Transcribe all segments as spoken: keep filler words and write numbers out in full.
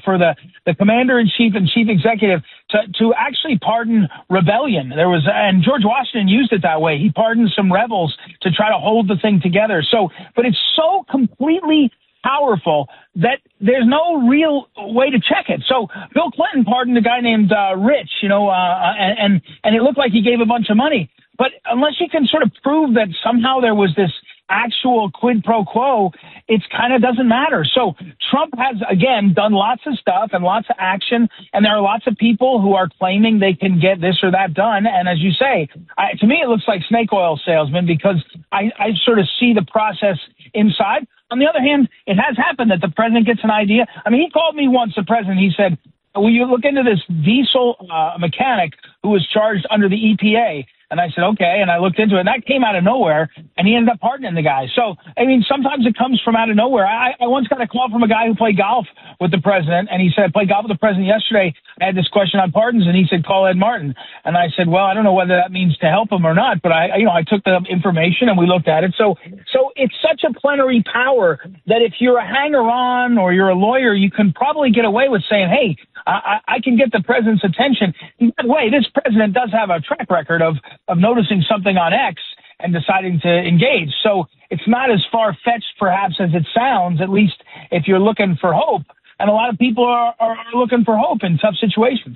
for the, the commander-in-chief and chief executive to, to actually pardon rebellion. There was, and George Washington used it that way. He pardoned some rebels to try to hold the thing together. So, but it's so completely powerful that there's no real way to check it. So Bill Clinton pardoned a guy named uh, Rich, you know, uh, and, and and it looked like he gave a bunch of money. But unless you can sort of prove that somehow there was this actual quid pro quo, it kind of doesn't matter. So Trump has, again, done lots of stuff and lots of action, and there are lots of people who are claiming they can get this or that done. And as you say, I, to me, it looks like snake oil salesman, because I, I sort of see the process inside. On the other hand, it has happened that the president gets an idea. I mean, he called me once, the president, he said, will you look into this diesel uh, mechanic who was charged under the E P A? And I said, okay. And I looked into it, and that came out of nowhere, and he ended up pardoning the guy. So, I mean, sometimes it comes from out of nowhere. I, I once got a call from a guy who played golf with the president, and he said, I played golf with the president yesterday. I had this question on pardons, and he said, call Ed Martin. And I said, well, I don't know whether that means to help him or not, but I, you know, I took the information and we looked at it. So, so it's such a plenary power that if you're a hanger-on or you're a lawyer, you can probably get away with saying, hey, I, I can get the president's attention. By the way, this president does have a track record of, of noticing something on X and deciding to engage. So it's not as far-fetched, perhaps, as it sounds, at least if you're looking for hope. And a lot of people are, are, are looking for hope in tough situations.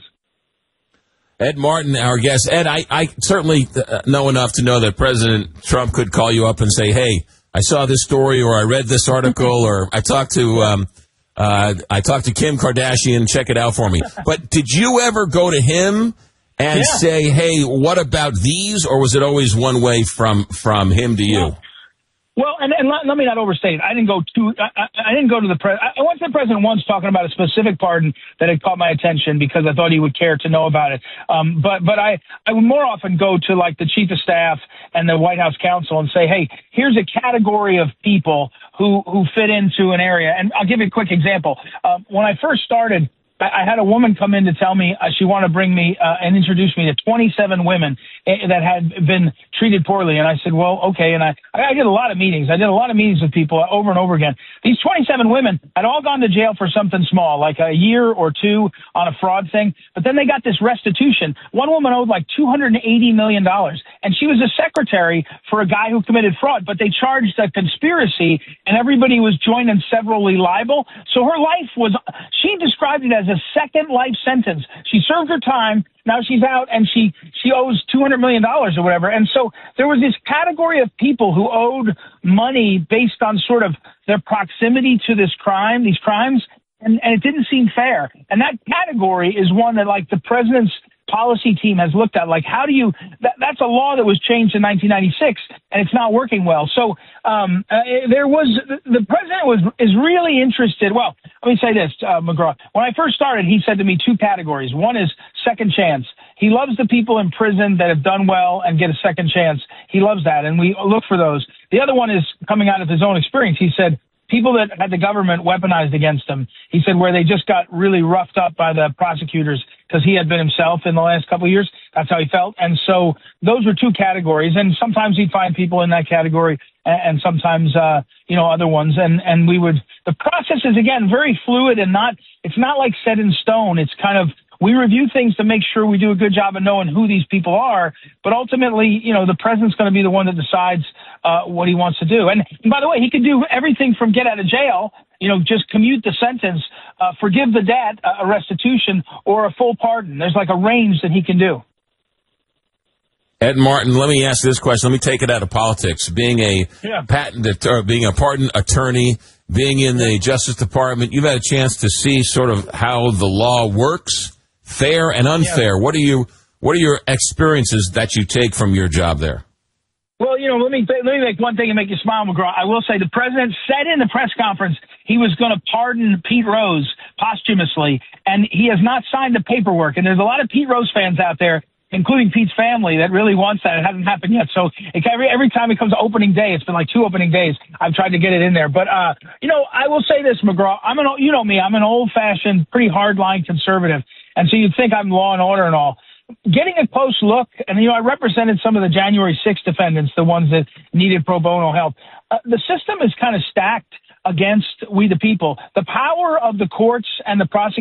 Ed Martin, our guest. Ed, I, I certainly know enough to know that President Trump could call you up and say, hey, I saw this story, or I read this article, or I talked to... Um, Uh, I talked to Kim Kardashian, check it out for me. But did you ever go to him and yeah. say, hey, what about these? Or was it always one way from, from him to you? Well, well and, and let, let me not overstate it. I didn't go to, I, I, I didn't go to the president. I went to the president once talking about a specific pardon that had caught my attention because I thought he would care to know about it. Um, but, but I, I would more often go to like the chief of staff and the White House counsel and say, hey, here's a category of people who, who fit into an area. And I'll give you a quick example. Um, when I first started, I had a woman come in to tell me uh, she wanted to bring me uh, and introduce me to twenty-seven women uh, that had been treated poorly. And I said, well, okay. And I, I did a lot of meetings. I did a lot of meetings with people over and over again. These twenty-seven women had all gone to jail for something small, like a year or two on a fraud thing. But then they got this restitution. One woman owed like two hundred eighty million dollars. And she was a secretary for a guy who committed fraud. But they charged a conspiracy, and everybody was joined and severally liable. So her life was, she described it as a second life sentence. She served her time. Now she's out, and she, she owes two hundred million dollars or whatever. And so there was this category of people who owed money based on sort of their proximity to this crime, these crimes, and, and it didn't seem fair. And that category is one that, like, the president's policy team has looked at, like, how do you, that, that's a law that was changed in nineteen ninety-six, and it's not working well. So um, uh, there was, the president was, is really interested. Well, let me say this, uh, McGraw. When I first started, he said to me two categories. One is second chance. He loves the people in prison that have done well and get a second chance. He loves that, and we look for those. The other one is coming out of his own experience. He said, people that had the government weaponized against them, he said, where they just got really roughed up by the prosecutors because he had been himself in the last couple of years. That's how he felt. And so those were two categories. And sometimes he'd find people in that category and, and sometimes, uh, you know, other ones. And, and we would, the process is, again, very fluid and not, it's not like set in stone. It's kind of, we review things to make sure we do a good job of knowing who these people are. But ultimately, you know, the president's going to be the one that decides uh, what he wants to do. And, and by the way, he could do everything from get out of jail, you know, just commute the sentence, uh, forgive the debt, uh, a restitution, or a full pardon. There's like a range that he can do. Ed Martin, let me ask this question. Let me take it out of politics. Being a yeah. patent, or being a pardon attorney, being in the Justice Department, you've had a chance to see sort of how the law works, fair and unfair. Yeah. What are you? What are your experiences that you take from your job there? Well, you know, let me let me make one thing and make you smile, McGraw. I will say the president said in the press conference he was going to pardon Pete Rose posthumously, and he has not signed the paperwork. And there's a lot of Pete Rose fans out there, including Pete's family, that really wants that. It hasn't happened yet. So it, every every time it comes to opening day, it's been like two opening days, I've tried to get it in there. But, uh, you know, I will say this, McGraw. I'm an, you know me, I'm an old-fashioned, pretty hard-line conservative. And so you'd think I'm law and order and all. Getting a close look, and, you know, I represented some of the January sixth defendants, the ones that needed pro bono help. Uh, the system is kind of stacked against we the people. The power of the courts and the prosecutors